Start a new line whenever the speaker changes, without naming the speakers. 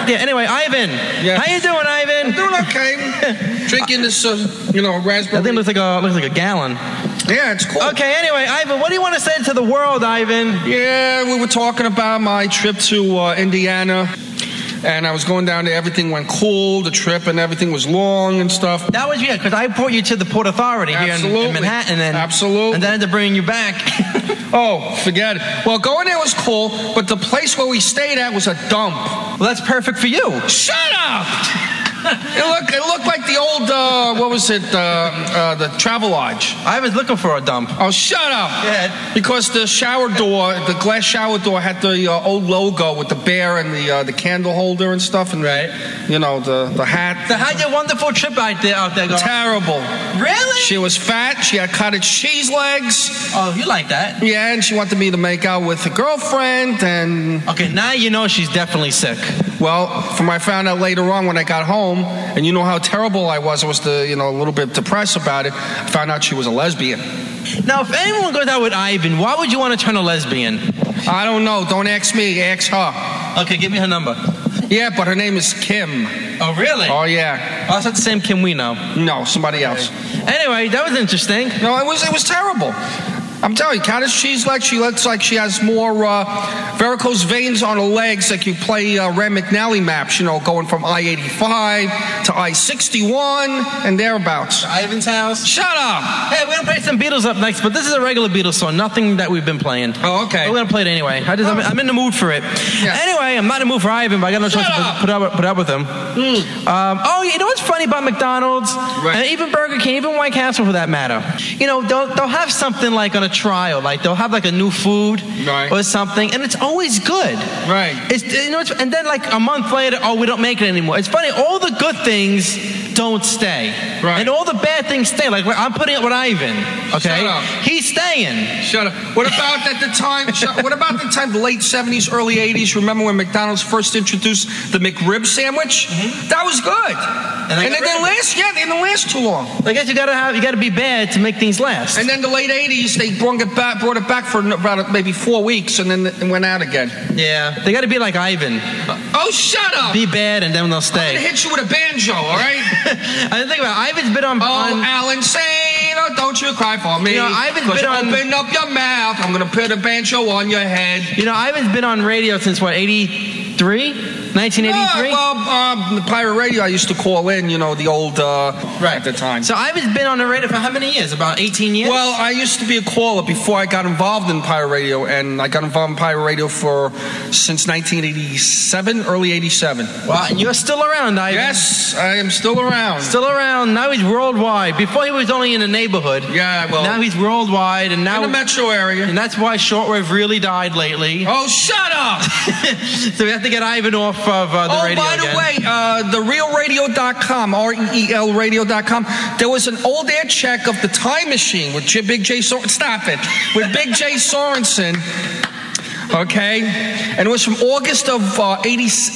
Yeah, anyway, Ivan.
Yeah.
How you doing, Ivan?
I'm doing okay. Drinking this, raspberry.
That thing looks like a gallon.
Yeah, it's cool.
Okay, anyway, Ivan, what do you want to say to the world, Ivan?
Yeah, we were talking about my trip to Indiana. And I was going down there, everything went cool, the trip and everything was long and stuff.
That was, because I brought you to the Port Authority here in Manhattan.
Absolutely.
And then I had to bring you back.
Oh, forget it. Well, going there was cool, but the place where we stayed at was a dump.
Well, that's perfect for you.
Shut up! It looked like the old, the Travelodge.
I was looking for a dump.
Oh, shut up.
Yeah.
Because the shower door, the glass shower door had the old logo with the bear and the candle holder and stuff. And,
right.
The hat.
So how'd your wonderful trip out there go?
Terrible.
Really?
She was fat. She had cottage cheese legs.
Oh, you like that?
Yeah, and she wanted me to make out with a girlfriend and...
Okay, now you know she's definitely sick.
Well, I found out later on when I got home, and you know how terrible I was a little bit depressed about it. I found out she was a lesbian.
Now, if anyone goes out with Ivan, why would you want to turn a lesbian?
I don't know. Don't ask me. Ask her.
Okay, give me her number.
Yeah, but her name is Kim.
Oh, really?
Oh, yeah.
Oh, it's not the same Kim we know.
No, somebody else.
Anyway, that was interesting.
No, it was terrible. I'm telling you, cottage cheese legs, she looks like she has more varicose veins on her legs, like you play Rand McNally maps, going from I-85 to I-61 and thereabouts.
Ivan's house?
Shut up!
Hey, we're going to play some Beatles up next, but this is a regular Beatles song, nothing that we've been playing.
Oh, okay.
We're going to play it anyway. I'm in the mood for it.
Yeah.
Anyway, I'm not in the mood for Ivan, but I got no chance to put up with him. You know what's funny about McDonald's?
Right.
And even Burger King, even White Castle for that matter? They'll have something like on a trial, like they'll have like a new food or something, and it's always good.
Right.
And then like a month later, we don't make it anymore. It's funny, all the good things don't stay.
Right.
And all the bad things stay. Like I'm putting it with Ivan. Okay.
Shut up.
He's staying.
Shut up. What about at the time? The late 70s, early 80s? Remember when McDonald's first introduced the McRib sandwich? Mm-hmm. That was good. And it didn't last. Yeah, they didn't last too long.
I guess you gotta be bad to make things last.
And then the late 80s, they brought it back for about maybe 4 weeks, and then it went out again.
Yeah, they gotta be like Ivan.
Oh, shut up!
Be bad, and then they'll stay.
I'm gonna hit you with a banjo, all right?
I didn't think about it. Ivan's been on.
Alan Sane, don't you cry for me.
Ivan's been on.
Open up your mouth. I'm gonna put a banjo on your head.
Ivan's been on radio since what? 83. 1983?
The pirate radio I used to call in, the old, right at the time.
So Ivan's been on the radio for how many years? About 18 years?
Well, I used to be a caller before I got involved in pirate radio, and I got involved in pirate radio since 1987, early 87.
Well, and you're still around, Ivan.
Yes, I am still around.
Still around. Now he's worldwide. Before he was only in the neighborhood.
Yeah, well.
Now he's worldwide, and now...
in the metro area.
And that's why shortwave really died lately.
Oh, shut up!
So we have to get Ivan off of the radio
by the
again.
way, therealradio.com, REEL radio.com, there was an old air check of the Time Machine with Big J Sorensen. Stop it. With Big J Sorensen. Okay? And it was from August of